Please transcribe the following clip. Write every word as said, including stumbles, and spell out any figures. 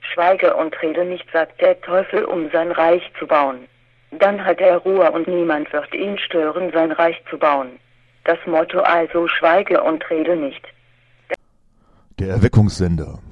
Schweige und rede nicht, sagt der Teufel, um sein Reich zu bauen. Dann hat er Ruhe und niemand wird ihn stören, sein Reich zu bauen. Das Motto also: Schweige und rede nicht. Der Erweckungssender.